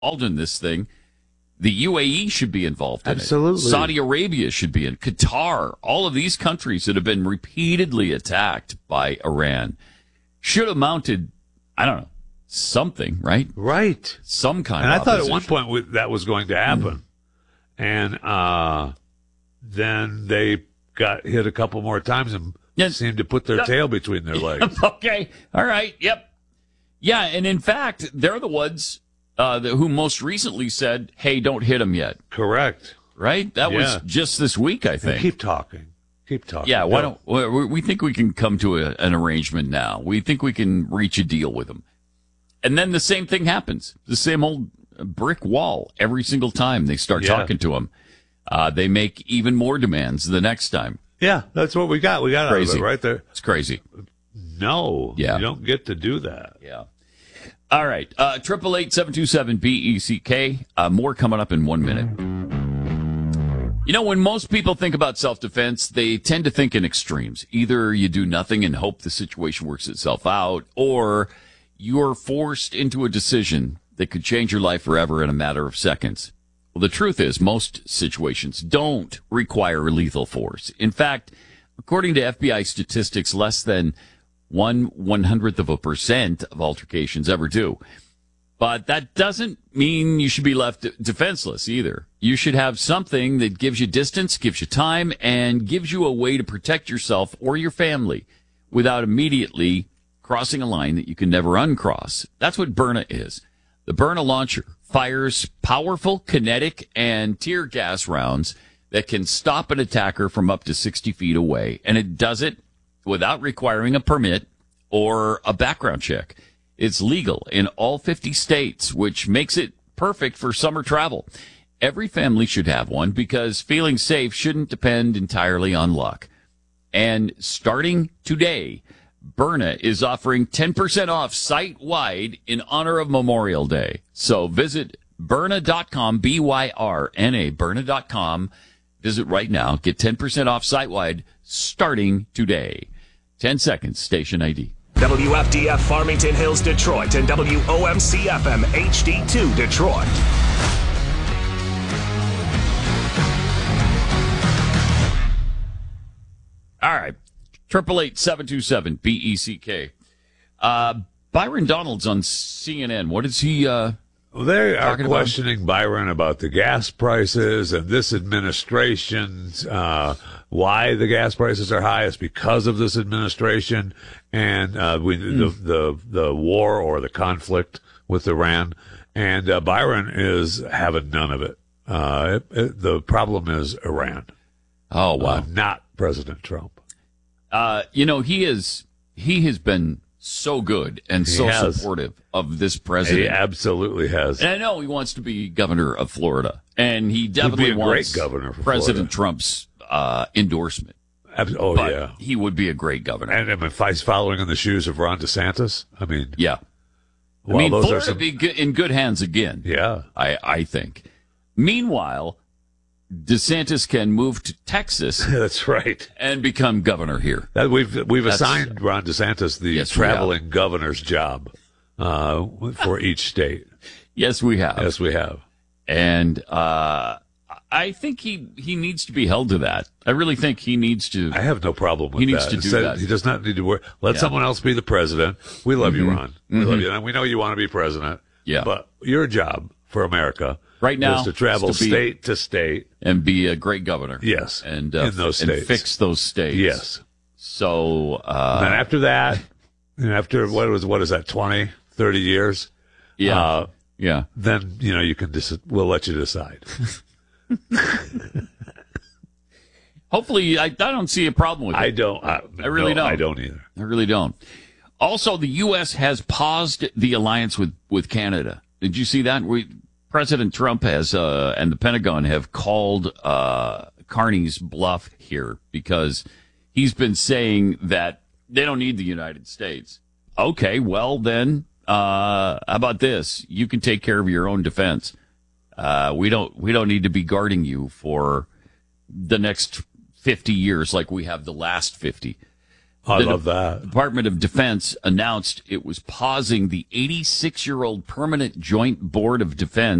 involved in this thing. The UAE should be involved in Absolutely. it. Saudi Arabia should be in. Qatar, all of these countries that have been repeatedly attacked by Iran should have mounted, I don't know, something, right? Right. Some kind and of I thought opposition. at one point that was going to happen. And then they got hit a couple more times and seemed to put their tail between their legs. Okay. All right. Yep. Yeah. And in fact, they're the ones who most recently said, hey, don't hit them yet. Correct. Right? That was just this week, I think. Keep talking. Yeah. Why don't we think we can come to an arrangement now? We think we can reach a deal with them. And then the same thing happens. The same old brick wall every single time they start talking to them. They make even more demands the next time. Yeah, that's what we got. We got Crazy. Out of it right there. It's crazy. No, you don't get to do that. Yeah. All right. 888-727-BECK. More coming up in 1 minute. You know, when most people think about self-defense, they tend to think in extremes. Either you do nothing and hope the situation works itself out, or you're forced into a decision that could change your life forever in a matter of seconds. Well, the truth is, most situations don't require lethal force. In fact, according to FBI statistics, less than 1/100% of altercations ever do. But that doesn't mean you should be left defenseless either. You should have something that gives you distance, gives you time, and gives you a way to protect yourself or your family without immediately crossing a line that you can never uncross. That's what Byrna is. The Byrna launcher fires powerful kinetic and tear gas rounds that can stop an attacker from up to 60 feet away. And it does it without requiring a permit or a background check. It's legal in all 50 states, which makes it perfect for summer travel. Every family should have one because feeling safe shouldn't depend entirely on luck. And starting today, Byrna is offering 10% off site-wide in honor of Memorial Day. So visit Byrna.com, B-Y-R-N-A, Byrna.com. Visit right now. Get 10% off site-wide starting today. 10 seconds, station ID. WFDF Farmington Hills, Detroit, and WOMC-FM HD2 Detroit. All right. 888-727-BECK. Byron Donalds on CNN. What is he They are talking questioning Byron about the gas prices and this administration's why the gas prices are high is because of this administration and the war or the conflict with Iran. And Byron is having none of it. The problem is Iran. Oh, wow. Not President Trump. He has been so good and so supportive of this president. He absolutely has. And I know he wants to be governor of Florida, and he definitely wants great governor for President Florida. Trump's endorsement. Yeah. He would be a great governor. And if he's following in the shoes of Ron DeSantis, I mean, yeah. Well, Florida would be in good hands again. Yeah. I think. Meanwhile, DeSantis can move to Texas. That's right. And become governor here. We've assigned Ron DeSantis the traveling governor's job for each state. Yes, we have. Yes, we have. And I think he needs to be held to that. I really think he needs to. I have no problem with that. He needs to do that. He does not need to work. Let someone else be the president. We love you, Ron. We love you. And we know you want to be president. Yeah. But your job for America right now is to travel state to state. And be a great governor. Yes. And in those states. And fix those states. Yes. So. And then after that, after what is that, 20, 30 years? Yeah. Yeah. Then, you can we'll let you decide. Hopefully, I don't see a problem with it. I don't. I really don't. I don't either. I really don't. Also, the U.S. has paused the alliance with Canada. Did you see that? President Trump has and the Pentagon have called Carney's bluff here because he's been saying that they don't need the United States. Okay, well then, how about this? You can take care of your own defense. We don't need to be guarding you for the next 50 years like we have the last 50. I love that. The Department of Defense announced it was pausing the 86-year-old Permanent Joint Board of Defense